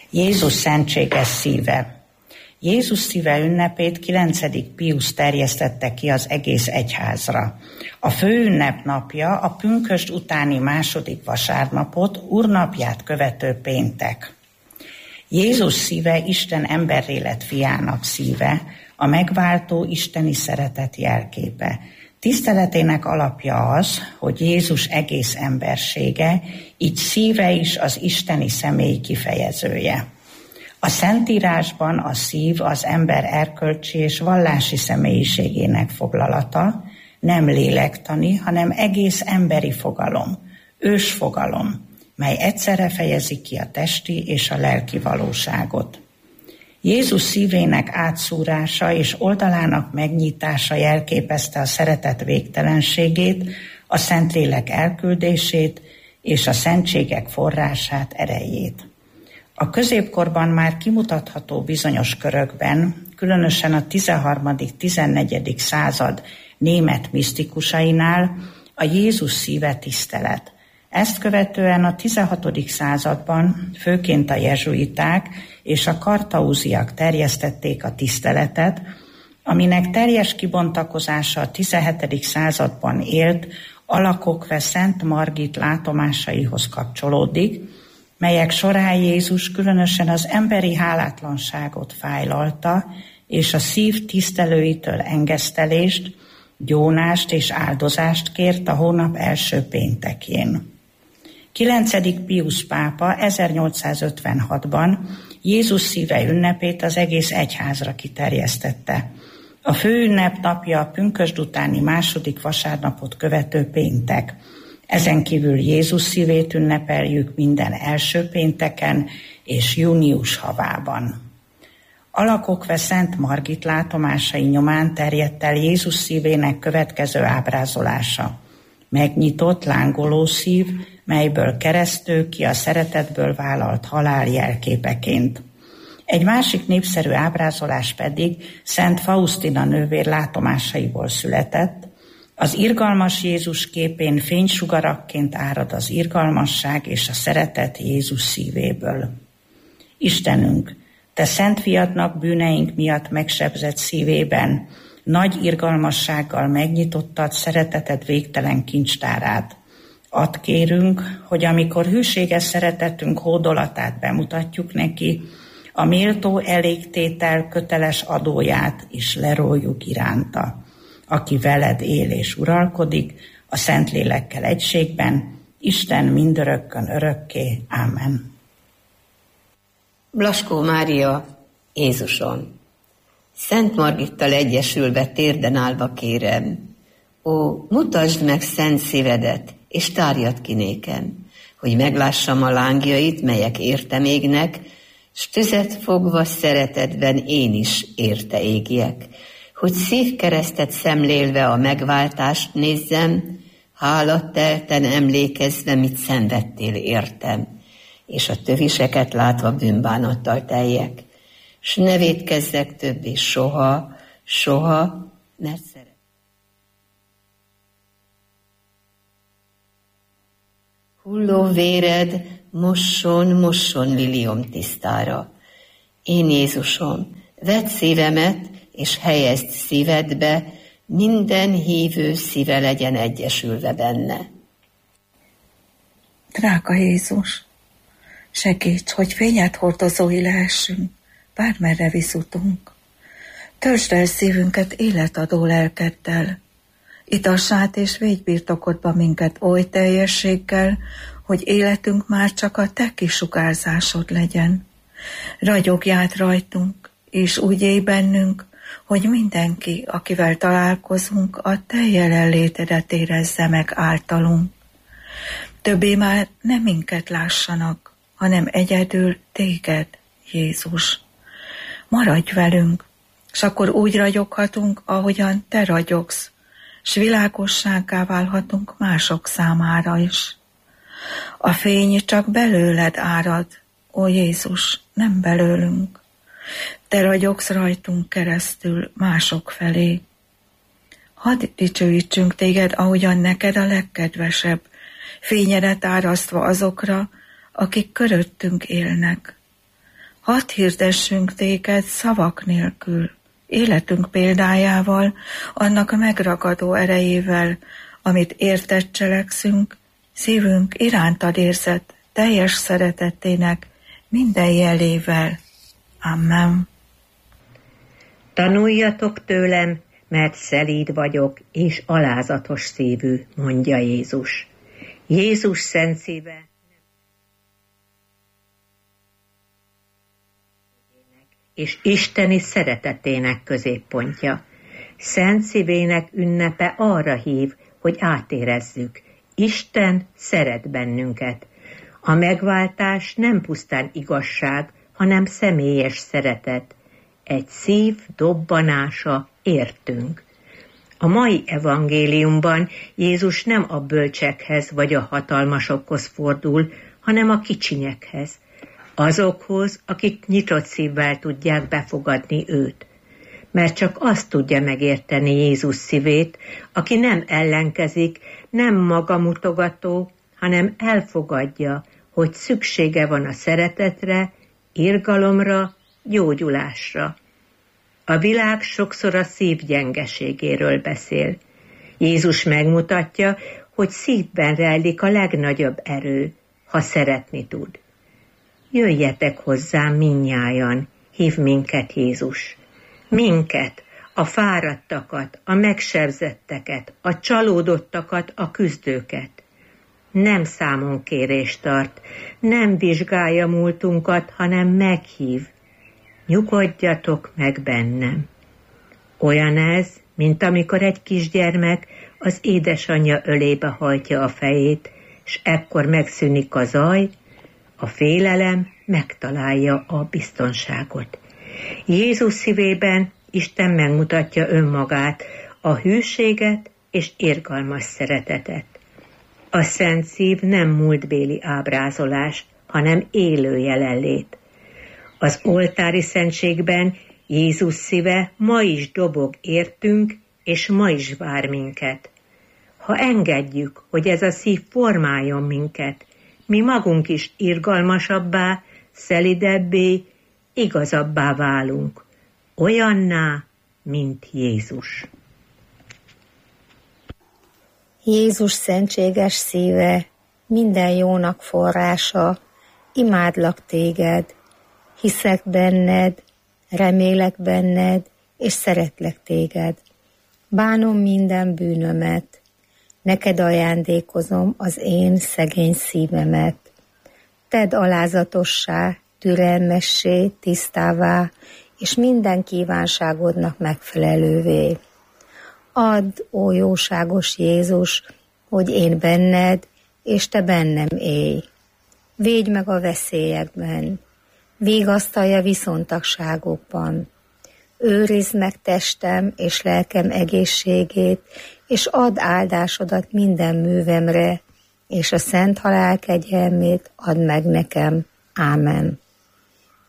Jézus szentséges szíve. Jézus szíve ünnepét 9. Piusz terjesztette ki az egész egyházra. A főünnep napja a pünkösd utáni második vasárnapot, Úrnapját követő péntek. Jézus szíve Isten emberré lett fiának szíve, a megváltó isteni szeretet jelképe. Tiszteletének alapja az, hogy Jézus egész embersége, így szíve is az isteni személy kifejezője. A Szentírásban a szív az ember erkölcsi és vallási személyiségének foglalata, nem lélektani, hanem egész emberi fogalom, ősfogalom, mely egyszerre fejezi ki a testi és a lelki valóságot. Jézus szívének átszúrása és oldalának megnyitása jelképezte a szeretet végtelenségét, a Szentlélek elküldését és a szentségek forrását, erejét. A középkorban már kimutatható bizonyos körökben, különösen a 13.-14. század német misztikusainál a Jézus szíve tisztelet. Ezt követően a 16. században főként a jezsuiták és a kartauziak terjesztették a tiszteletet, aminek teljes kibontakozása a 17. században élt Alakokve Szent Margit látomásaihoz kapcsolódik, melyek során Jézus különösen az emberi hálátlanságot fájlalta, és a szív tisztelőitől engesztelést, gyónást és áldozást kért a hónap első péntekén. 9. Piusz pápa 1856-ban Jézus szíve ünnepét az egész egyházra kiterjesztette. A főünnep napja a pünkösd utáni második vasárnapot követő péntek. Ezen kívül Jézus szívét ünnepeljük minden első pénteken és június havában. Alakokve Szent Margit látomásai nyomán terjedt el Jézus szívének következő ábrázolása. Megnyitott, lángoló szív, melyből keresztül ki a szeretetből vállalt halál jelképeként. Egy másik népszerű ábrázolás pedig Szent Faustina nővér látomásaiból született. Az irgalmas Jézus képén fénysugarakként árad az irgalmasság és a szeretet Jézus szívéből. Istenünk, Te szent fiadnak bűneink miatt megsebzett szívében nagy irgalmassággal megnyitottad szereteted végtelen kincstárát. Add kérünk, hogy amikor hűséges szeretetünk hódolatát bemutatjuk neki, a méltó elégtétel köteles adóját is leróljuk iránta, aki veled él és uralkodik, a Szentlélekkel egységben, Isten mindörökkön örökké. Ámen. Blaskó Mária, Jézusom, Szent Margittal egyesülve térden állva kérem, ó, mutasd meg szent szívedet, és tárjad ki nékem, hogy meglássam a lángjait, melyek értem égnek, s tüzet fogva szeretetben én is érte égjek, hogy szívkeresztet szemlélve a megváltást nézzem, hálattelten emlékezve, mit szenvedtél értem, és a töviseket látva bűnbánattal teljek, s ne vétkezzek többé soha, soha, mert szeret. Hulló véred mosson liliom tisztára. Én Jézusom, vedd szívemet, és helyezd szívedbe, minden hívő szíve legyen egyesülve benne. Drága Jézus, segíts, hogy fényet hordozói lehessünk, bármerre visz utunk. Töltsd el szívünket életadó lelkeddel. Itass át és védj birtokodba minket oly teljességgel, hogy életünk már csak a te kisugárzásod legyen. Ragyogj át rajtunk, és úgy élj bennünk, hogy mindenki, akivel találkozunk, a te jelenlétedet érezze meg általunk. Többé már nem minket lássanak, hanem egyedül téged, Jézus. Maradj velünk, s akkor úgy ragyoghatunk, ahogyan te ragyogsz, s világossággá válhatunk mások számára is. A fény csak belőled árad, ó Jézus, nem belőlünk. Te ragyogsz rajtunk keresztül mások felé. Hadd dicsőítsünk téged, ahogyan neked a legkedvesebb, fényedet árasztva azokra, akik köröttünk élnek. Hadd hirdessünk téged szavak nélkül, életünk példájával, annak a megragadó erejével, amit értett cselekszünk, szívünk irántad érzett teljes szeretetének minden jelével. Amen. Tanuljatok tőlem, mert szelíd vagyok, és alázatos szívű, mondja Jézus. Jézus szent szíve és isteni szeretetének középpontja. Szent szívének ünnepe arra hív, hogy átérezzük. Isten szeret bennünket. A megváltás nem pusztán igazság, hanem személyes szeretet. Egy szív dobbanása értünk. A mai evangéliumban Jézus nem a bölcsekhez vagy a hatalmasokhoz fordul, hanem a kicsinyekhez, azokhoz, akik nyitott szívvel tudják befogadni őt. Mert csak azt tudja megérteni Jézus szívét, aki nem ellenkezik, nem magamutogató, hanem elfogadja, hogy szüksége van a szeretetre, irgalomra, gyógyulásra. A világ sokszor a szív gyengeségéről beszél. Jézus megmutatja, hogy szívben rejlik a legnagyobb erő, ha szeretni tud. Jöjjetek hozzám mindnyájan, hív minket Jézus. Minket, a fáradtakat, a megsebzetteket, a csalódottakat, a küzdőket. Nem számonkérést tart, nem vizsgálja múltunkat, hanem meghív. Nyugodjatok meg bennem. Olyan ez, mint amikor egy kisgyermek az édesanyja ölébe hajtja a fejét, s ekkor megszűnik a zaj, a félelem megtalálja a biztonságot. Jézus szívében Isten megmutatja önmagát, a hűséget és irgalmas szeretetet. A szent szív nem múltbéli ábrázolás, hanem élő jelenlét. Az oltári szentségben Jézus szíve ma is dobog értünk, és ma is vár minket. Ha engedjük, hogy ez a szív formáljon minket, mi magunk is irgalmasabbá, szelidebbé, igazabbá válunk, olyanná, mint Jézus. Jézus szentséges szíve, minden jónak forrása, imádlak téged, hiszek benned, remélek benned, és szeretlek téged. Bánom minden bűnömet, neked ajándékozom az én szegény szívemet. Tedd alázatossá, türelmessé, tisztává, és minden kívánságodnak megfelelővé. Add, ó jóságos Jézus, hogy én benned, és te bennem élj. Védj meg a veszélyekben, vigasztalj a viszontagságokban. Őrizd meg testem és lelkem egészségét, és add áldásodat minden művemre, és a szent halál kegyelmét add meg nekem. Ámen.